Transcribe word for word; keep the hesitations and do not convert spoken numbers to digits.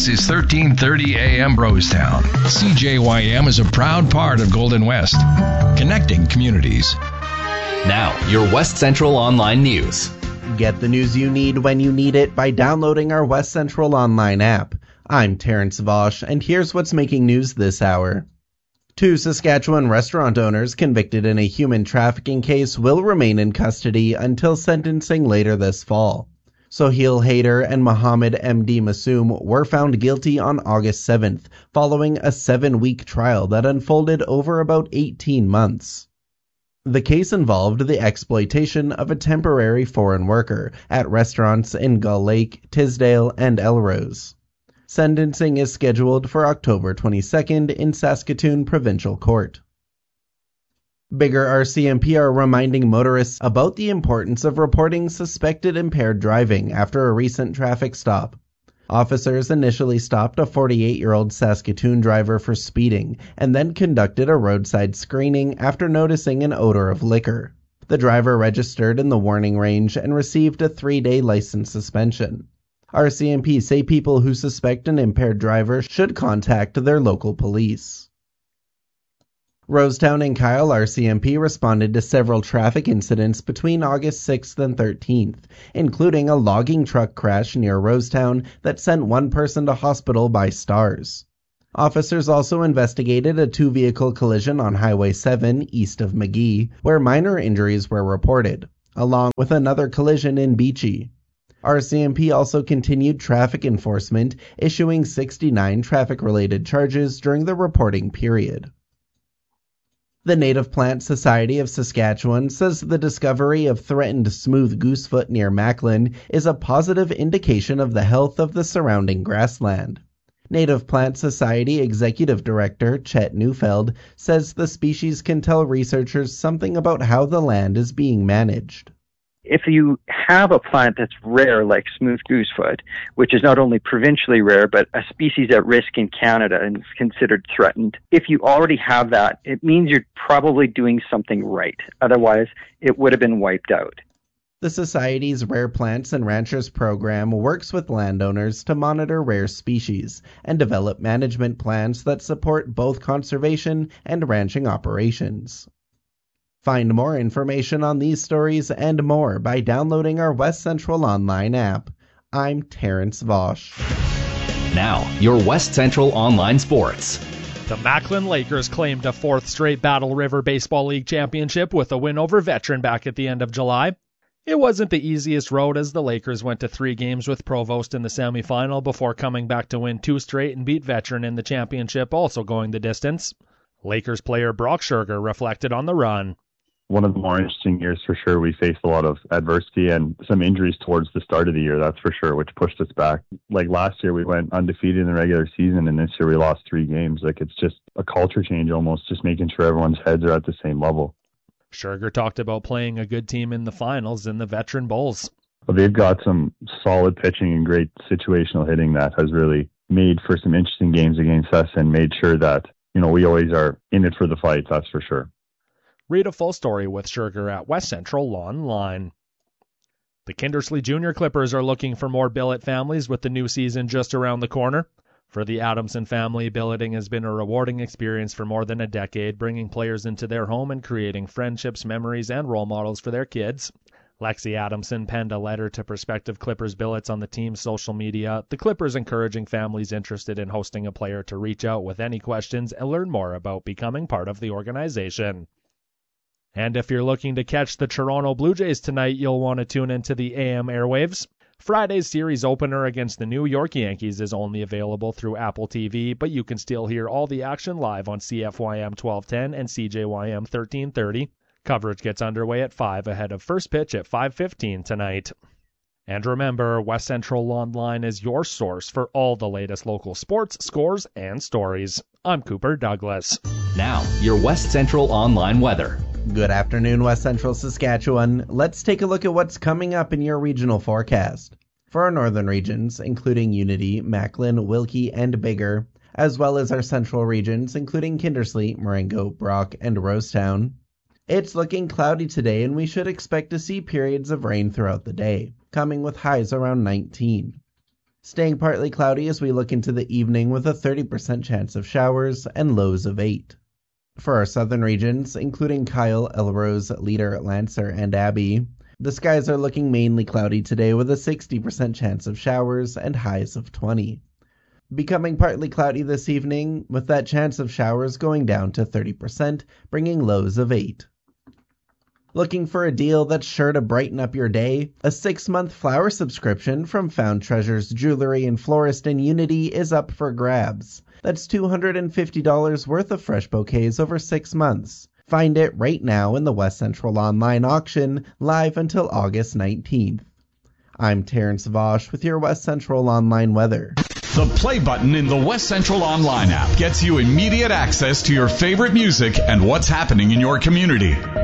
is thirteen thirty A M Rosetown. C J Y M is a proud part of Golden West, connecting communities. Now, your West Central Online News. Get the news you need when you need it by downloading our West Central Online app. I'm Terrence Vosch, and here's what's making news this hour. Two Saskatchewan restaurant owners convicted in a human trafficking case will remain in custody until sentencing later this fall. Sohail Haider and Mohammed M D Massoum were found guilty on August seventh, following a seven-week trial that unfolded over about eighteen months. The case involved the exploitation of a temporary foreign worker at restaurants in Gull Lake, Tisdale, and Elrose. Sentencing is scheduled for October twenty-second in Saskatoon Provincial Court. Bigger R C M P are reminding motorists about the importance of reporting suspected impaired driving after a recent traffic stop. Officers initially stopped a forty-eight-year-old Saskatoon driver for speeding and then conducted a roadside screening after noticing an odor of liquor. The driver registered in the warning range and received a three-day license suspension. R C M P say people who suspect an impaired driver should contact their local police. Rosetown and Kyle R C M P responded to several traffic incidents between August sixth and thirteenth, including a logging truck crash near Rosetown that sent one person to hospital by stars. Officers also investigated a two-vehicle collision on Highway seven east of McGee, where minor injuries were reported, along with another collision in Beachy. R C M P also continued traffic enforcement, issuing sixty-nine traffic-related charges during the reporting period. The Native Plant Society of Saskatchewan says the discovery of threatened smooth goosefoot near Macklin is a positive indication of the health of the surrounding grassland. Native Plant Society Executive Director Chet Neufeld says the species can tell researchers something about how the land is being managed. If you have a plant that's rare, like smooth goosefoot, which is not only provincially rare, but a species at risk in Canada and is considered threatened, if you already have that, it means you're probably doing something right. Otherwise, it would have been wiped out. The Society's Rare Plants and Ranchers program works with landowners to monitor rare species and develop management plans that support both conservation and ranching operations. Find more information on these stories and more by downloading our West Central Online app. I'm Terrence Vosch. Now, your West Central Online Sports. The Macklin Lakers claimed a fourth straight Battle River Baseball League championship with a win over Veteran back at the end of July. It wasn't the easiest road as the Lakers went to three games with Provost in the semifinal before coming back to win two straight and beat Veteran in the championship, also going the distance. Lakers player Brock Scherger reflected on the run. One of the more interesting years for sure. We faced a lot of adversity and some injuries towards the start of the year, that's for sure, which pushed us back. Like last year, we went undefeated in the regular season, and this year we lost three games. Like it's just a culture change almost, just making sure everyone's heads are at the same level. Scherger talked about playing a good team in the finals in the Veteran Bulls. Well, they've got some solid pitching and great situational hitting that has really made for some interesting games against us and made sure that, you know, we always are in it for the fight, that's for sure. Read a full story with Scherger at West Central Online. The Kindersley Junior Clippers are looking for more billet families with the new season just around the corner. For the Adamson family, billeting has been a rewarding experience for more than a decade, bringing players into their home and creating friendships, memories, and role models for their kids. Lexi Adamson penned a letter to prospective Clippers billets on the team's social media, the Clippers encouraging families interested in hosting a player to reach out with any questions and learn more about becoming part of the organization. And if you're looking to catch the Toronto Blue Jays tonight, you'll want to tune into the A M airwaves. Friday's series opener against the New York Yankees is only available through Apple T V, but you can still hear all the action live on C F Y M twelve ten and C J Y M thirteen thirty. Coverage gets underway at five ahead of first pitch at five fifteen tonight. And remember, West Central Online is your source for all the latest local sports, scores, and stories. I'm Cooper Douglas. Now, your West Central Online weather. Good afternoon, West Central Saskatchewan. Let's take a look at what's coming up in your regional forecast. For our northern regions, including Unity, Macklin, Wilkie, and Bigger, as well as our central regions, including Kindersley, Marengo, Brock, and Rosetown, it's looking cloudy today, and we should expect to see periods of rain throughout the day, coming with highs around nineteen. Staying partly cloudy as we look into the evening with a thirty percent chance of showers and lows of eight. For our southern regions, including Kyle, Elrose, Leader, Lancer, and Abbey, the skies are looking mainly cloudy today with a sixty percent chance of showers and highs of twenty. Becoming partly cloudy this evening, with that chance of showers going down to thirty percent, bringing lows of eight. Looking for a deal that's sure to brighten up your day? A six-month flower subscription from Found Treasures Jewelry and Florist in Unity is up for grabs. That's two hundred fifty dollars worth of fresh bouquets over six months. Find it right now in the West Central Online Auction, live until August nineteenth. I'm Terrence Vosch with your West Central Online weather. The play button in the West Central Online app gets you immediate access to your favorite music and what's happening in your community.